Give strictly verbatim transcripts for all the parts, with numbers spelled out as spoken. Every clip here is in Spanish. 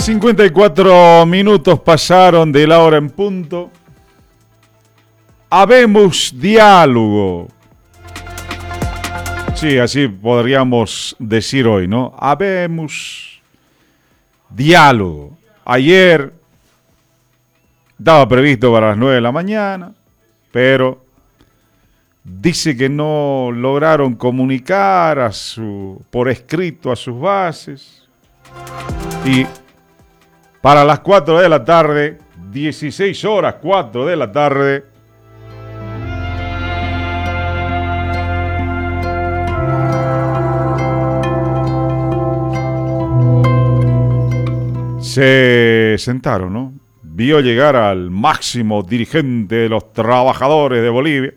cincuenta y cuatro minutos pasaron de la hora en punto. Habemos diálogo. Sí, así podríamos decir hoy, ¿no? Habemos diálogo. Ayer estaba previsto para las nueve de la mañana, pero dice que no lograron comunicar a su, por escrito a sus bases. Y para las cuatro de la tarde, dieciséis horas, cuatro de la tarde, se sentaron, ¿no? Vio llegar al máximo dirigente de los trabajadores de Bolivia.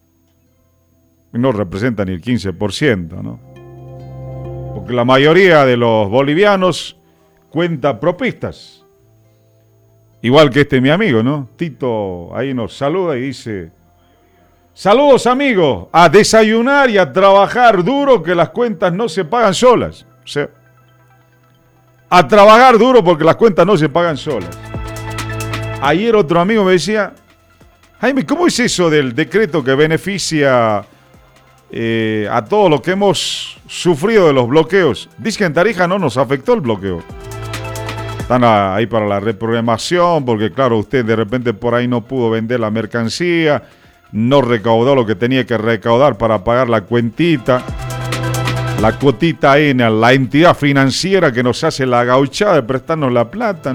No representa ni el quince por ciento, ¿no? Porque la mayoría de los bolivianos cuenta propistas. Igual que este mi amigo, ¿no? Tito ahí nos saluda y dice: saludos amigos, a desayunar y a trabajar duro que las cuentas no se pagan solas. O sea, a trabajar duro porque las cuentas no se pagan solas. Ayer otro amigo me decía: Jaime, ¿cómo es eso del decreto que beneficia eh, a todos los que hemos sufrido de los bloqueos? Dice que en Tarija no nos afectó el bloqueo. Están ahí para la reprogramación, porque claro, usted de repente por ahí no pudo vender la mercancía, no recaudó lo que tenía que recaudar para pagar la cuentita, la cuotita ahí en la entidad financiera que nos hace la gauchada de prestarnos la plata, ¿no?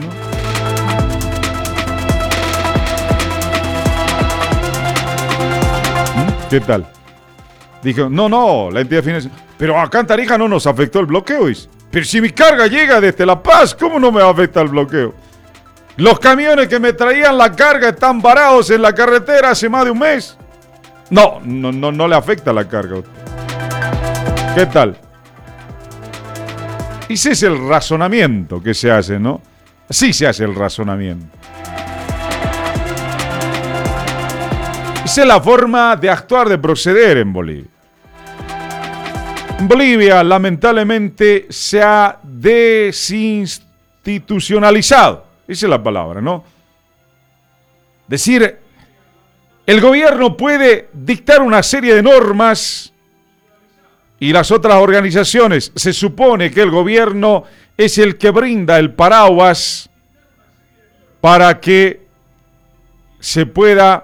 ¿Qué tal? Dijo, no, no, la entidad financiera. Pero acá en Tarija no nos afectó el bloqueo. Pero si mi carga llega desde La Paz, ¿cómo no me afecta el bloqueo? Los camiones que me traían la carga están varados en la carretera hace más de un mes. No, no, no, no le afecta la carga a usted. ¿Qué tal? Ese es el razonamiento que se hace, ¿no? Así se hace el razonamiento. Esa es la forma de actuar, de proceder en Bolivia. En Bolivia, lamentablemente, se ha desinstitucionalizado. Esa es la palabra, ¿no? Decir, el gobierno puede dictar una serie de normas y las otras organizaciones, se supone que el gobierno es el que brinda el paraguas para que se pueda,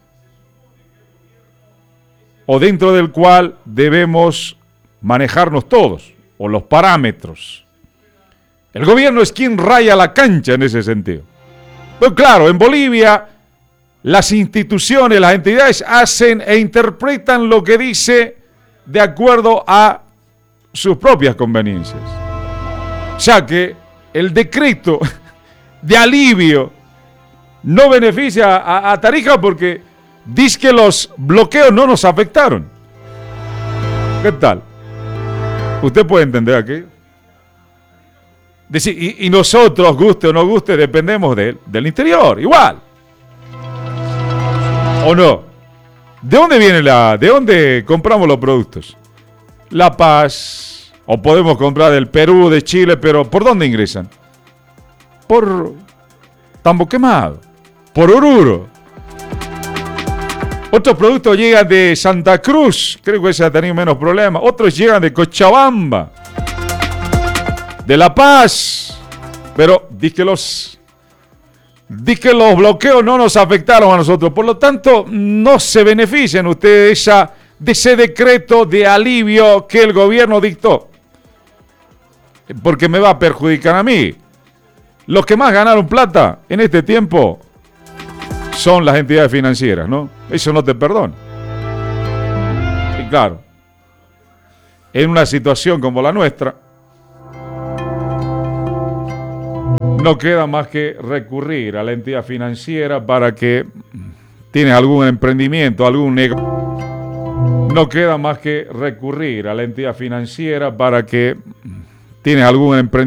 o dentro del cual debemos manejarnos todos, o los parámetros. El gobierno es quien raya la cancha en ese sentido. Pero claro, en Bolivia las instituciones, las entidades hacen e interpretan lo que dice de acuerdo a sus propias conveniencias. Ya que el decreto de alivio no beneficia a, a Tarija porque dice que los bloqueos no nos afectaron. ¿Qué tal? ¿Usted puede entender aquello? Decir, y, y nosotros, guste o no guste, dependemos de, del interior, igual. ¿O no? ¿De dónde viene la, de dónde compramos los productos? La Paz, o podemos comprar del Perú, de Chile, pero ¿por dónde ingresan? Por Tambo Quemado, por Oruro. Otros productos llegan de Santa Cruz, creo que ese ha tenido menos problemas. Otros llegan de Cochabamba, de La Paz. Pero dice que los, dice que los bloqueos no nos afectaron a nosotros. Por lo tanto, no se benefician ustedes de, esa, de ese decreto de alivio que el gobierno dictó. Porque me va a perjudicar a mí. Los que más ganaron plata en este tiempo son las entidades financieras, ¿no? Eso no te perdona. Y claro, en una situación como la nuestra, no queda más que recurrir a la entidad financiera para que tienes algún emprendimiento, algún negocio. No queda más que recurrir a la entidad financiera para que tienes algún emprendimiento.